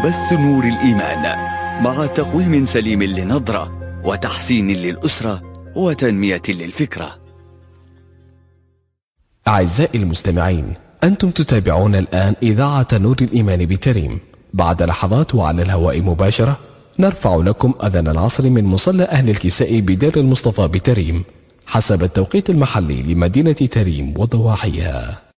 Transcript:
بث نور الإيمان مع تقويم سليم للنظرة وتحسين للأسرة وتنمية للفكرة. أعزائي المستمعين، أنتم تتابعون الآن إذاعة نور الإيمان بتريم. بعد لحظات وعلى الهواء مباشرة نرفع لكم أذان العصر من مصلى أهل الكساء بدير المصطفى بتريم حسب التوقيت المحلي لمدينة تريم وضواحيها.